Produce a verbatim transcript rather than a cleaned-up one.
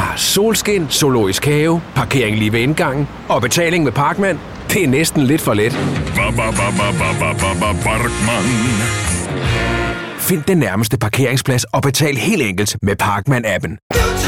solskin, zoologisk have, parkering lige ved indgangen og betaling med Parkman. Det er næsten lidt for let. Find den nærmeste parkeringsplads og betal helt enkelt med Parkman-appen.